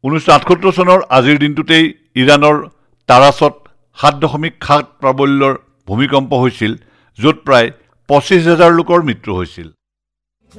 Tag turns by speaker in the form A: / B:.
A: 1978 চনৰ আজিৰ দিনটোতেই ইৰাণৰ তাৰাছত 7.7 প্ৰাবল্যৰ ভূমিকম্প হৈছিল, য'ত প্ৰায় 25,000 লোকৰ মৃত্যু হৈছিল।